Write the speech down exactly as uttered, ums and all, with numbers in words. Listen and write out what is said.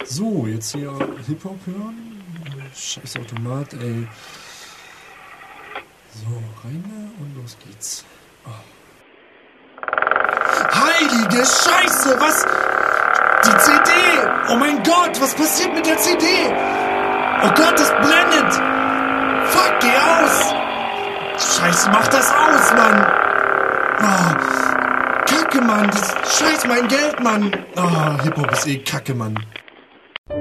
So, jetzt hier Hip-Hop hören. Scheiß Automat, ey. So, rein und los geht's. Oh. Heilige Scheiße, was? Die C D! Oh mein Gott, was passiert mit der C D? Oh Gott, das blendet! Fuck, geh aus! Scheiße, mach das aus, Mann! Oh, Kacke, Mann! Das, Scheiß mein Geld, Mann! Oh, Hip-Hop ist eh Kacke, Mann.